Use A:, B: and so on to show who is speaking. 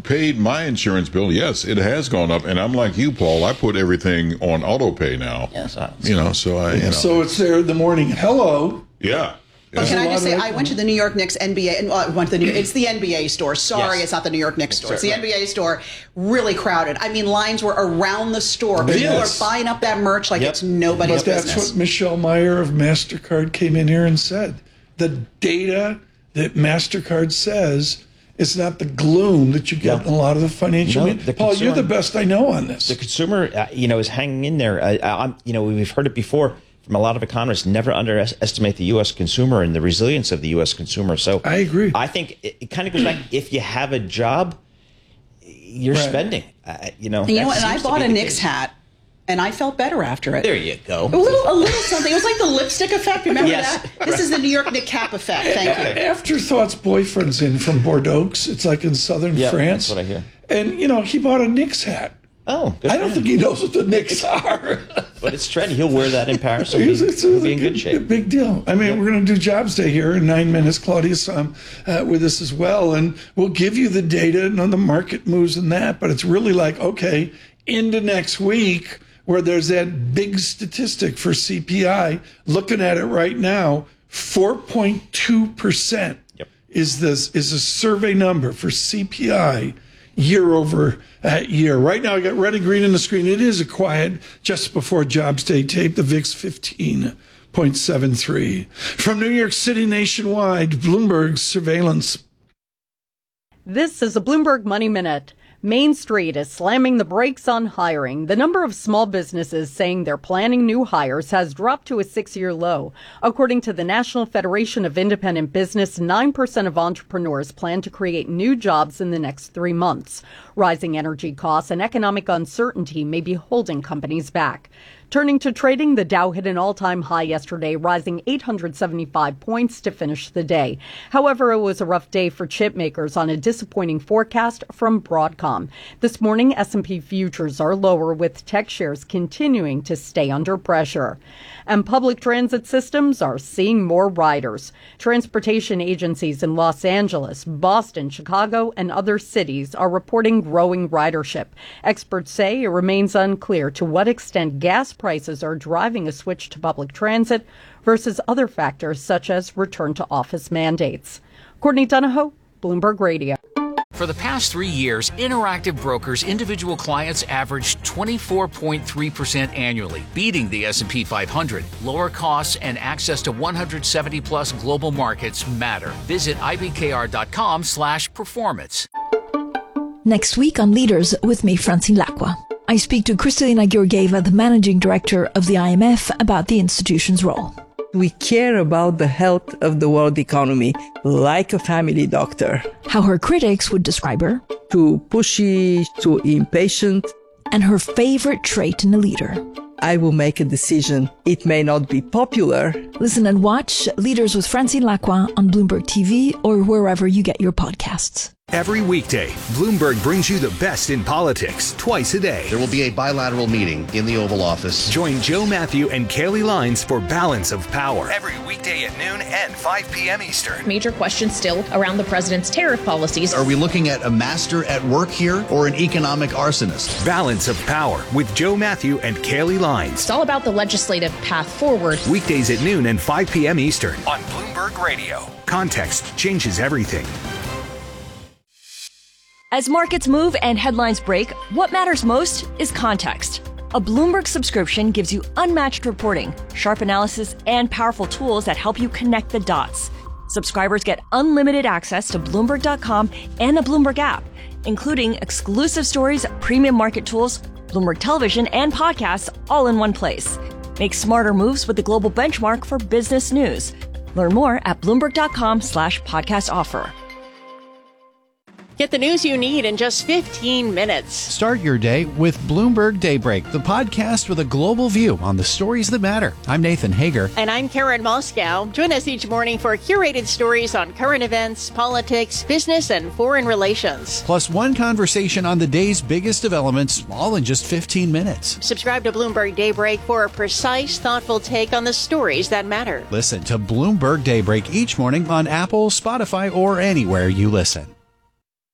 A: paid my insurance bill, yes, it has gone up. And I'm like you, Paul. I put everything on auto pay now.
B: Yes,
C: So it's there in the morning. Hello.
A: Yeah.
D: But can I just say, I went to the New York Knicks NBA, and it's the NBA store. Sorry, It's not the New York Knicks store. It's the NBA store. Really crowded. I mean, lines were around the store. People are buying up that merch like it's nobody's business.
C: But that's what Michelle Meyer of MasterCard came in here and said. The data that MasterCard says is not the gloom that you get in a lot of the financial media. Paul, you're the best I know on this.
B: The consumer, is hanging in there. We've heard it before from a lot of economists. Never underestimate the U.S. consumer and the resilience of the U.S. consumer. So
C: I agree.
B: I think it kind of goes back. If you have a job, you're spending. And
D: I bought a Knicks hat. And I felt better after it.
B: There you go.
D: A little something. It was like the lipstick effect. Remember that? This is the New York Knicks cap effect. Thank you.
C: Afterthough's boyfriend's in from Bordeaux. It's like in southern France.
B: That's what I hear.
C: And, he bought a Knicks hat.
B: Oh, good.
C: I don't think he knows what the Knicks are.
B: But it's trendy. He'll wear that in Paris. He'll be in good shape.
C: A big deal. I mean, we're going to do Jobs Day here in 9 minutes. Claudia's with us as well. And we'll give you the data and on the market moves and that. But it's really like, okay, into next week, where there's that big statistic for CPI, looking at it right now, 4.2% is a survey number for CPI year over year. Right now, I got red and green on the screen. It is a quiet just before Jobs Day tape, the VIX 15.73. From New York City nationwide, Bloomberg surveillance.
E: This is a Bloomberg Money Minute. Main Street is slamming the brakes on hiring. The number of small businesses saying they're planning new hires has dropped to a 6-year low. According to the National Federation of Independent Business, 9% of entrepreneurs plan to create new jobs in the next 3 months. Rising energy costs and economic uncertainty may be holding companies back. Turning to trading, the Dow hit an all-time high yesterday, rising 875 points to finish the day. However, it was a rough day for chip makers on a disappointing forecast from Broadcom. This morning, S&P futures are lower, with tech shares continuing to stay under pressure. And public transit systems are seeing more riders. Transportation agencies in Los Angeles, Boston, Chicago, and other cities are reporting growing ridership. Experts say it remains unclear to what extent gas prices are driving a switch to public transit versus other factors such as return to office mandates. Courtney Donahoe, Bloomberg Radio.
F: For the past 3 years, Interactive Brokers individual clients averaged 24.3% annually, beating the S&P 500. Lower costs and access to 170-plus global markets matter. Visit ibkr.com/performance.
G: Next week on Leaders with me, Francine Lacqua. I speak to Kristalina Georgieva, the managing director of the IMF, about the institution's role.
H: We care about the health of the world economy like a family doctor.
G: How her critics would describe her.
H: Too pushy, too impatient.
G: And her favorite trait in a leader.
H: I will make a decision. It may not be popular.
G: Listen and watch Leaders with Francine Lacqua on Bloomberg TV or wherever you get your podcasts.
I: Every weekday, Bloomberg brings you the best in politics twice a day.
J: There will be a bilateral meeting in the Oval Office.
I: Join Joe Matthew and Kaylee Lines for Balance of Power. Every weekday at noon and 5 p.m. Eastern.
K: Major questions still around the president's tariff policies.
J: Are we looking at a master at work here or an economic arsonist?
I: Balance of Power with Joe Matthew and Kaylee Lines.
K: It's all about the legislative path forward.
I: Weekdays at noon and 5 p.m. Eastern on Bloomberg Radio. Context changes everything.
L: As markets move and headlines break, what matters most is context. A Bloomberg subscription gives you unmatched reporting, sharp analysis, and powerful tools that help you connect the dots. Subscribers get unlimited access to Bloomberg.com and the Bloomberg app, including exclusive stories, premium market tools, Bloomberg Television, and podcasts all in one place. Make smarter moves with the global benchmark for business news. Learn more at Bloomberg.com/podcast offer.
M: Get the news you need in just 15 minutes.
N: Start your day with Bloomberg Daybreak, the podcast with a global view on the stories that matter. I'm Nathan Hager.
M: And I'm Karen Moscow. Join us each morning for curated stories on current events, politics, business, and foreign relations.
N: Plus one conversation on the day's biggest developments, all in just 15 minutes.
M: Subscribe to Bloomberg Daybreak for a precise, thoughtful take on the stories that matter.
N: Listen to Bloomberg Daybreak each morning on Apple, Spotify, or anywhere you listen.